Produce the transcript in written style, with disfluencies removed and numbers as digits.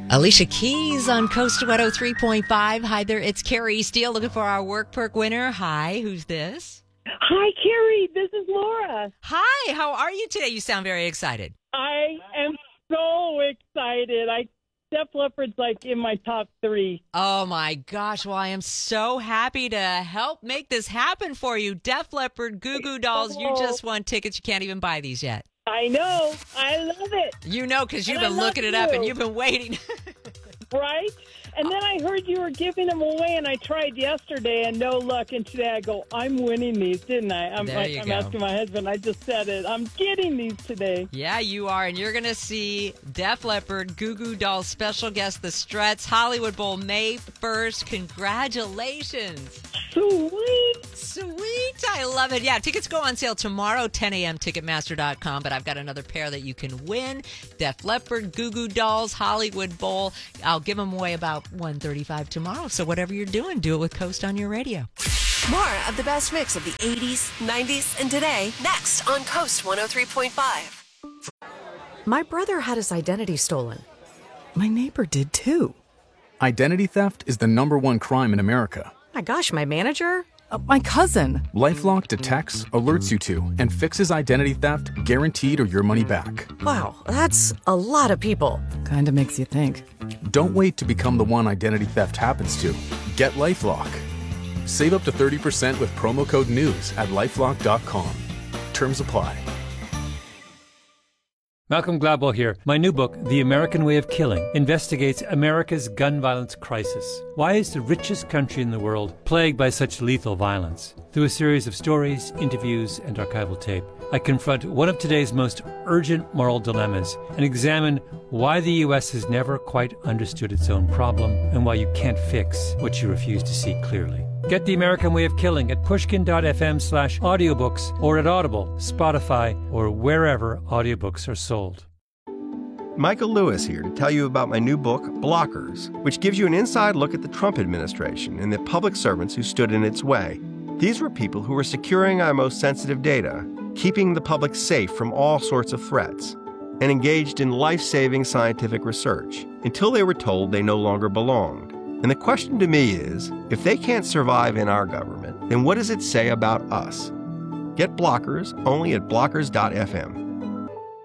Alicia Keys on Coast 103.5. Hi there, it's Carrie Steele looking for our Work Perk winner. Hi, who's this? Hi, Carrie. This is Laura. Hi, how are you today? You sound very excited. I am so excited. Def Leppard's like in my top 3. Oh my gosh, well I am so happy to help make this happen for you. Def Leppard, Goo Goo Dolls, you just won tickets. You can't even buy these yet. I know. I love it. You know, because you've been looking it up and you've been waiting. Right? And then I heard you were giving them away, and I tried yesterday, and no luck. And today I go, I'm winning these, didn't I? I'm asking my husband. I just said it. I'm getting these today. Yeah, you are. And you're going to see Def Leppard, Goo Goo Dolls, special guest, The Struts, Hollywood Bowl, May 1st. Congratulations. Sweet. I love it. Yeah, tickets go on sale tomorrow, 10 a.m., Ticketmaster.com. But I've got another pair that you can win. Def Leppard, Goo Goo Dolls, Hollywood Bowl. I'll give them away about 1:35 tomorrow. So whatever you're doing, do it with Coast on your radio. More of the best mix of the 80s, 90s, and today, next on Coast 103.5. My brother had his identity stolen. My neighbor did too. Identity theft is the #1 crime in America. My gosh, my manager? My cousin. LifeLock detects, alerts you to, and fixes identity theft guaranteed or your money back. Wow, that's a lot of people. Kinda makes you think. Don't wait to become the one identity theft happens to. Get LifeLock. Save up to 30% with promo code NEWS at LifeLock.com. Terms apply. Malcolm Gladwell here. My new book, The American Way of Killing, investigates America's gun violence crisis. Why is the richest country in the world plagued by such lethal violence? Through a series of stories, interviews, and archival tape, I confront one of today's most urgent moral dilemmas and examine why the U.S. has never quite understood its own problem and why you can't fix what you refuse to see clearly. Get The American Way of Killing at pushkin.fm/audiobooks or at Audible, Spotify, or wherever audiobooks are sold. Michael Lewis here to tell you about my new book, Blockers, which gives you an inside look at the Trump administration and the public servants who stood in its way. These were people who were securing our most sensitive data, keeping the public safe from all sorts of threats, and engaged in life-saving scientific research until they were told they no longer belonged. And the question to me is, if they can't survive in our government, then what does it say about us? Get Blockers only at blockers.fm.